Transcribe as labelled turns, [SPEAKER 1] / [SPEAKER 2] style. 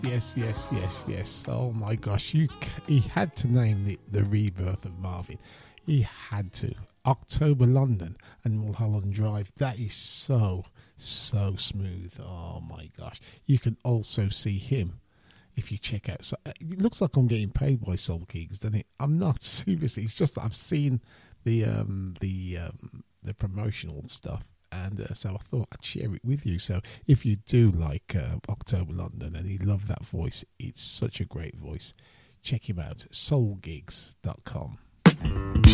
[SPEAKER 1] Yes. Oh my gosh, he had to name the rebirth of Marvin. He had to. October London and Mulholland Drive. That is so smooth. Oh my gosh. You can also see him if you check out. So it looks like I'm getting paid by Soul Gigs, doesn't it? I'm not, seriously. It's just that I've seen the promotional stuff, and so I thought I'd share it with you. So if you do like October London and you love that voice, it's such a great voice. Check him out, soulgigs.com.